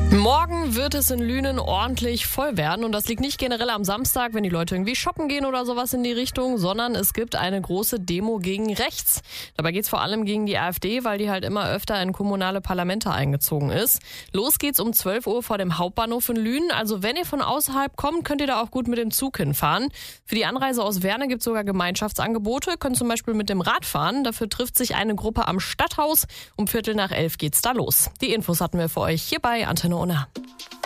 Morgen wird es in Lünen ordentlich voll werden und das liegt nicht generell am Samstag, wenn die Leute irgendwie shoppen gehen oder sowas in die Richtung, sondern es gibt eine große Demo gegen rechts. Dabei geht es vor allem gegen die AfD, weil die halt immer öfter in kommunale Parlamente eingezogen ist. Los geht's um 12 Uhr vor dem Hauptbahnhof in Lünen. Also wenn ihr von außerhalb kommt, könnt ihr da auch gut mit dem Zug hinfahren. Für die Anreise aus Werne gibt es sogar Gemeinschaftsangebote, könnt zum Beispiel mit dem Rad fahren. Dafür trifft sich eine Gruppe am Stadthaus. Um 10:45 geht's da los. Die Infos hatten wir für euch hier bei Antenne Unna.